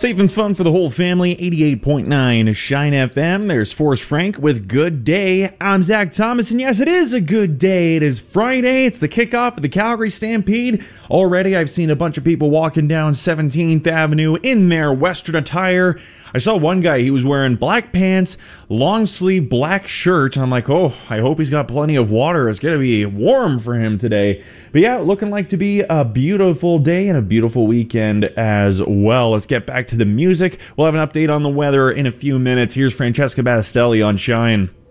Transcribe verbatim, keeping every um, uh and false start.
Safe and fun for the whole family, eighty-eight point nine Shine F M. There's Forrest Frank with Good Day. I'm Zach Thomas, and yes, it is a good day. It is Friday. It's the kickoff of the Calgary Stampede. Already, I've seen a bunch of people walking down seventeenth Avenue in their Western attire. I saw one guy, he was wearing black pants, long sleeve black shirt. I'm like, oh, I hope he's got plenty of water. It's going to be warm for him today. But yeah, looking like to be a beautiful day and a beautiful weekend as well. Let's get back to the music. We'll have an update on the weather in a few minutes. Here's Francesca Battistelli on Shine.